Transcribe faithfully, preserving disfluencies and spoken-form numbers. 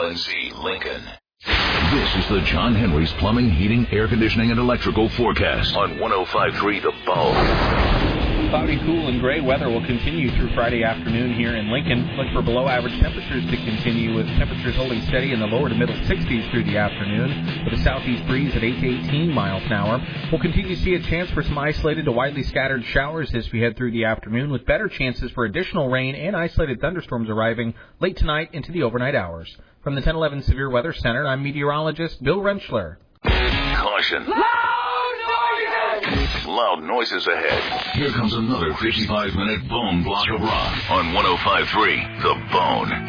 N C Lincoln. This is the John Henry's Plumbing, Heating, Air Conditioning, and Electrical Forecast on one oh five point three The Bone. Cloudy, cool, and gray weather will continue through Friday afternoon here in Lincoln. Look for below-average temperatures to continue, with temperatures holding steady in the lower to middle sixties through the afternoon, with a southeast breeze at eight to eighteen miles an hour. We'll continue to see a chance for some isolated to widely scattered showers as we head through the afternoon, with better chances for additional rain and isolated thunderstorms arriving late tonight into the overnight hours. From the ten eleven Severe Weather Center, I'm meteorologist Bill Rentschler. Caution. Loud noises! Loud noises ahead. Here comes another fifty-five minute Bone block of rock on one oh five point three The Bone.